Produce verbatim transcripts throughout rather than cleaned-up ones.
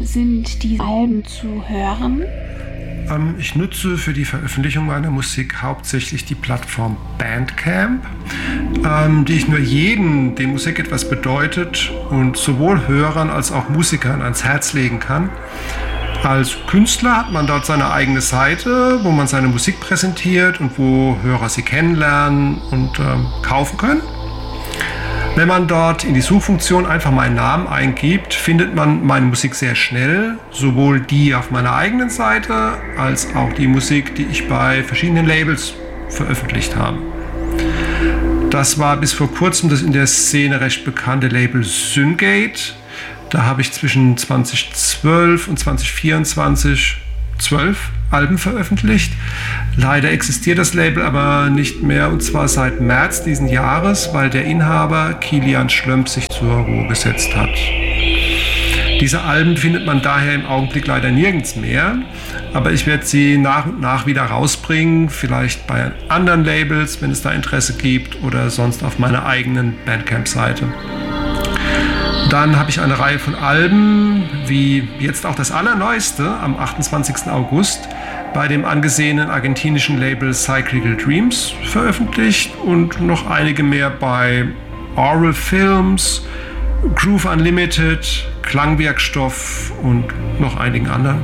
sind die Alben zu hören? Ähm, ich nutze für die Veröffentlichung meiner Musik hauptsächlich die Plattform Bandcamp, ähm, die ich nur jedem, dem Musik etwas bedeutet und sowohl Hörern als auch Musikern ans Herz legen kann. Als Künstler hat man dort seine eigene Seite, wo man seine Musik präsentiert und wo Hörer sie kennenlernen und ähm, kaufen können. Wenn man dort in die Suchfunktion einfach meinen Namen eingibt, findet man meine Musik sehr schnell, sowohl die auf meiner eigenen Seite als auch die Musik, die ich bei verschiedenen Labels veröffentlicht habe. Das war bis vor kurzem das in der Szene recht bekannte Label Syngate. Da habe ich zwischen zweitausendzwölf und zweitausendvierundzwanzig zwölf Alben veröffentlicht. Leider existiert das Label aber nicht mehr, und zwar seit März diesen Jahres, weil der Inhaber Kilian Schlömp sich zur Ruhe gesetzt hat. Diese Alben findet man daher im Augenblick leider nirgends mehr, aber ich werde sie nach und nach wieder rausbringen, vielleicht bei anderen Labels, wenn es da Interesse gibt, oder sonst auf meiner eigenen Bandcamp-Seite. Dann habe ich eine Reihe von Alben, wie jetzt auch das allerneueste am achtundzwanzigsten August bei dem angesehenen argentinischen Label Cyclical Dreams veröffentlicht und noch einige mehr bei Oral Films, Groove Unlimited, Klangwerkstoff und noch einigen anderen.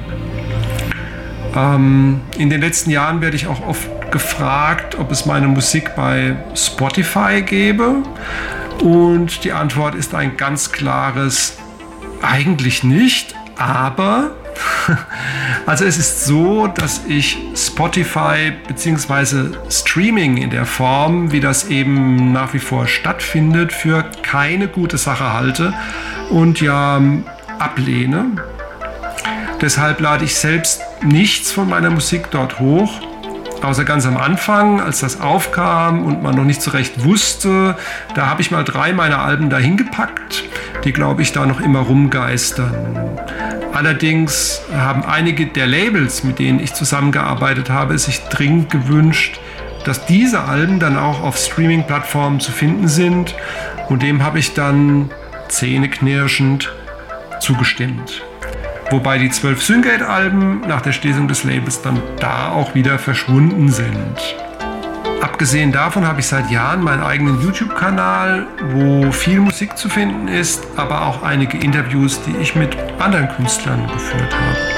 Ähm, in den letzten Jahren werde ich auch oft gefragt, ob es meine Musik bei Spotify gäbe. Und die Antwort ist ein ganz klares eigentlich nicht, aber also es ist so, dass ich Spotify bzw. Streaming in der Form, wie das eben nach wie vor stattfindet, für keine gute Sache halte und ja ablehne. Deshalb lade ich selbst nichts von meiner Musik dort hoch. Außer ganz am Anfang, als das aufkam und man noch nicht so recht wusste, da habe ich mal drei meiner Alben dahin gepackt, die, glaube ich, da noch immer rumgeistern. Allerdings haben einige der Labels, mit denen ich zusammengearbeitet habe, sich dringend gewünscht, dass diese Alben dann auch auf Streaming-Plattformen zu finden sind, und dem habe ich dann zähneknirschend zugestimmt. Wobei die zwölf Syngate-Alben nach der Schließung des Labels dann da auch wieder verschwunden sind. Abgesehen davon habe ich seit Jahren meinen eigenen YouTube-Kanal, wo viel Musik zu finden ist, aber auch einige Interviews, die ich mit anderen Künstlern geführt habe.